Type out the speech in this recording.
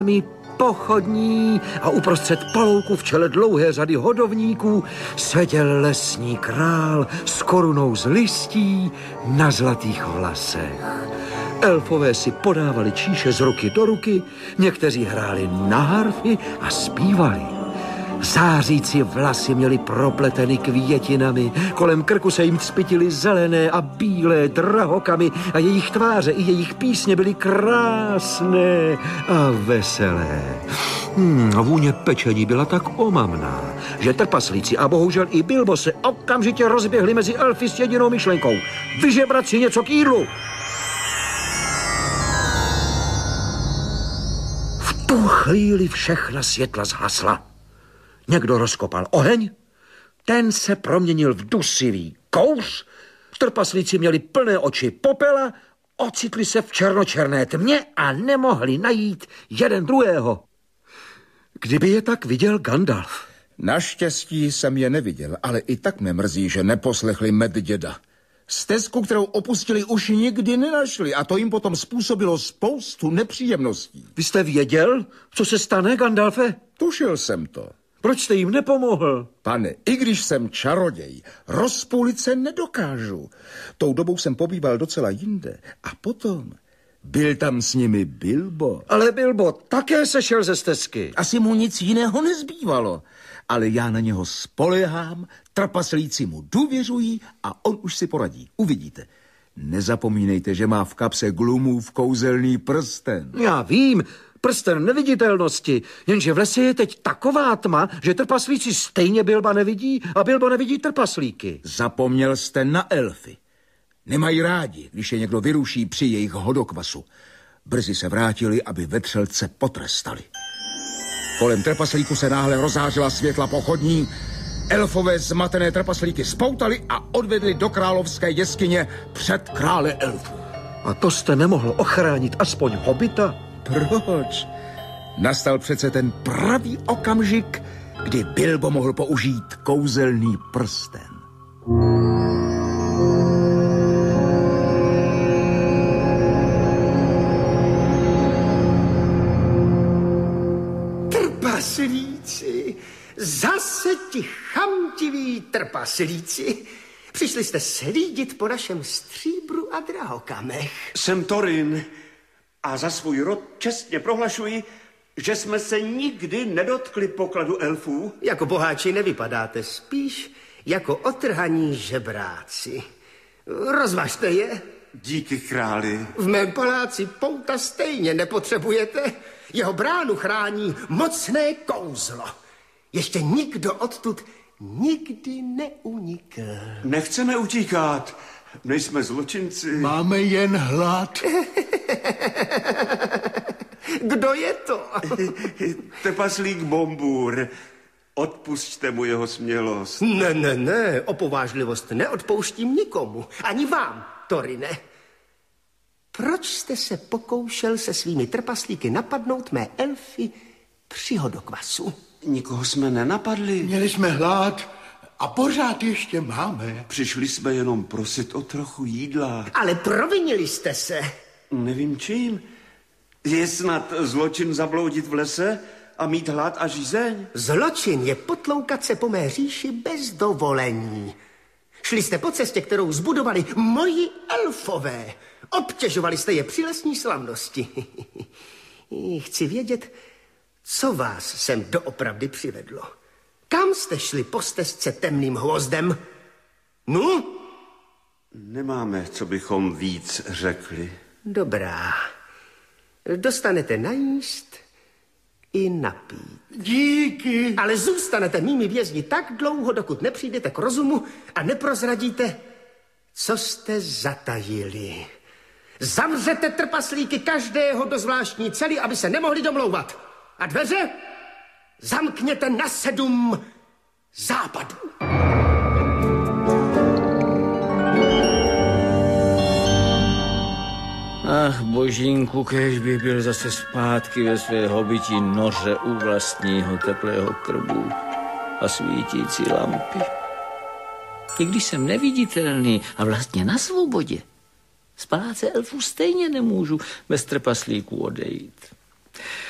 pochodní a uprostřed palouku v čele dlouhé řady hodovníků seděl lesní král s korunou z listí na zlatých vlasech. Elfové si podávali číše z ruky do ruky, někteří hráli na harfy a zpívali. Zářící vlasy měli propleteny květinami, kolem krku se jim vzpytily zelené a bílé drahokamy a jejich tváře i jejich písně byly krásné a veselé. Vůně pečení byla tak omamná, že trpaslíci a bohužel i Bilbo se okamžitě rozběhli mezi elfy s jedinou myšlenkou: vyžebrat si něco k jídlu. V tu chvíli všechna světla zhasla. Někdo rozkopal oheň, ten se proměnil v dusivý kouř, trpaslíci měli plné oči popela, ocitli se v černočerné tmě a nemohli najít jeden druhého. Kdyby je tak viděl Gandalf. Naštěstí jsem je neviděl, ale i tak mě mrzí, že neposlechli medděda. Stezku, kterou opustili, už nikdy nenašli a to jim potom způsobilo spoustu nepříjemností. Vy jste věděl, co se stane, Gandalfe? Tušil jsem to. Proč jste jim nepomohl? Pane, i když jsem čaroděj, rozpůlit se nedokážu. Tou dobou jsem pobýval docela jinde. A potom byl tam s nimi Bilbo. Ale Bilbo také sešel ze stezky. Asi mu nic jiného nezbývalo. Ale já na něho spoléhám, trpaslíci mu důvěřují a on už si poradí. Uvidíte. Nezapomínejte, že má v kapse Glumův kouzelný prsten. Já vím, prsten neviditelnosti, jenže v lese je teď taková tma, že trpaslíci stejně Bilba nevidí a Bilbo nevidí trpaslíky. Zapomněl jste na elfy. Nemají rádi, když je někdo vyruší při jejich hodokvasu. Brzy se vrátili, aby vetřelce potrestali. Kolem trpaslíku se náhle rozářila světla pochodní. Elfové zmatené trpaslíky spoutali a odvedli do královské jeskyně před krále elfů. A to jste nemohl ochránit aspoň hobita? Proč? Nastal přece ten pravý okamžik, kdy Bilbo mohl použít kouzelný prsten. Trpaslíci, zase ti chamtiví trpaslíci. Přišli jste slídit po našem stříbru a drahokamech. Jsem Thorin a za svůj rod čestně prohlašuji, že jsme se nikdy nedotkli pokladu elfů. Jako boháči nevypadáte, spíš jako otrhaní žebráci. Rozvažte je. Díky králi. V mém paláci pouta stejně nepotřebujete. Jeho bránu chrání mocné kouzlo. Ještě nikdo odtud nikdy neunikl. Nechceme utíkat. Nejsme zločinci. Máme jen hlad. Kdo je to? Trpaslík Bombur. Odpusťte mu jeho smělost. Ne, opovážlivost neodpouštím nikomu. Ani vám, Thorine. Proč jste se pokoušel se svými trpaslíky napadnout mé elfy při hodokvasu? Nikoho jsme nenapadli. Měli jsme hlad a pořád ještě máme. Přišli jsme jenom prosit o trochu jídla. Ale provinili jste se. Nevím čím. Je snad zločin zabloudit v lese a mít hlad a žízeň? Zločin je potloukat se po mé říši bez dovolení. Šli jste po cestě, kterou zbudovali moji elfové. Obtěžovali jste je při lesní slavnosti. Chci vědět, co vás sem doopravdy přivedlo. Kam jste šli po stezce temným hvozdem? No? Nemáme, co bychom víc řekli. Dobrá. Dostanete najíst i napít. Díky. Ale zůstanete mými vězni tak dlouho, dokud nepřijdete k rozumu a neprozradíte, co jste zatajili. Zavřete trpaslíky každého do zvláštní cely, aby se nemohli domlouvat. A dveře zamkněte na 7 západů. Ach, božínku, kéž by byl zase zpátky ve své hobití noře u vlastního teplého krbu a svítící lampy. I když jsem neviditelný a vlastně na svobodě, z paláce elfů stejně nemůžu bez trpaslíků odejít.